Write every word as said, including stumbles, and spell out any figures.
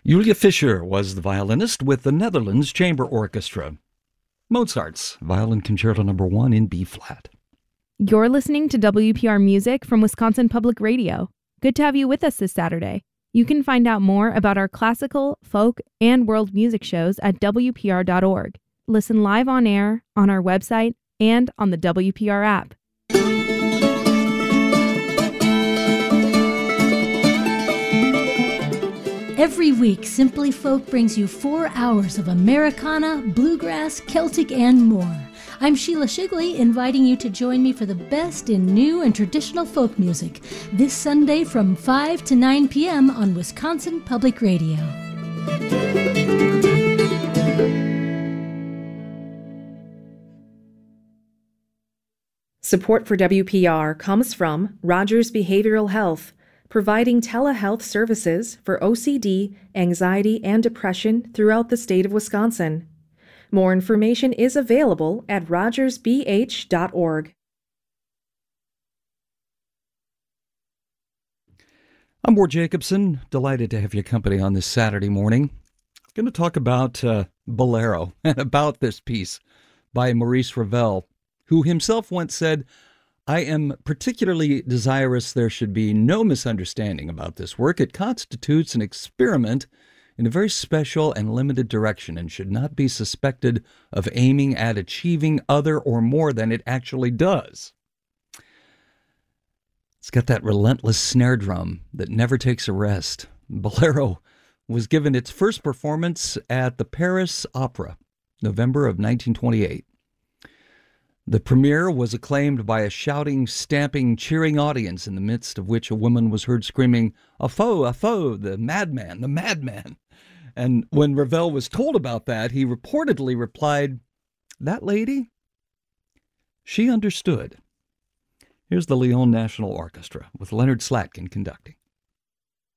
Julia Fischer was the violinist with the Netherlands Chamber Orchestra. Mozart's Violin Concerto Number One in B-flat. You're listening to W P R Music from Wisconsin Public Radio. Good to have you with us this Saturday. You can find out more about our classical, folk, and world music shows at W P R dot org. Listen live on air, on our website, and on the W P R app. Every week, Simply Folk brings you four hours of Americana, bluegrass, Celtic, and more. I'm Sheila Shigley, inviting you to join me for the best in new and traditional folk music this Sunday from five to nine p.m. on Wisconsin Public Radio. Support for W P R comes from Rogers Behavioral Health, providing telehealth services for O C D, anxiety, and depression throughout the state of Wisconsin. More information is available at rogers b h dot org. I'm Ward Jacobson, delighted to have your company on this Saturday morning. I'm going to talk about uh, Bolero and about this piece by Maurice Ravel, who himself once said, "I am particularly desirous there should be no misunderstanding about this work. It constitutes an experiment in a very special and limited direction and should not be suspected of aiming at achieving other or more than it actually does." It's got that relentless snare drum that never takes a rest. Bolero was given its first performance at the Paris Opera, November of nineteen twenty-eight. The premiere was acclaimed by a shouting, stamping, cheering audience, in the midst of which a woman was heard screaming, "A foe, a foe, the madman, the madman." And when Ravel was told about that, he reportedly replied, "That lady, she understood." Here's the Lyon National Orchestra with Leonard Slatkin conducting.